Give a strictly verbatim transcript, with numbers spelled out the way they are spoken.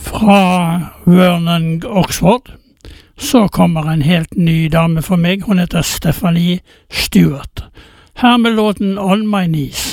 Fra Vernon, Oxford, så kommer en helt ny dame for meg. Hun heter Stephanie Stewart. Her med låten On My Knees.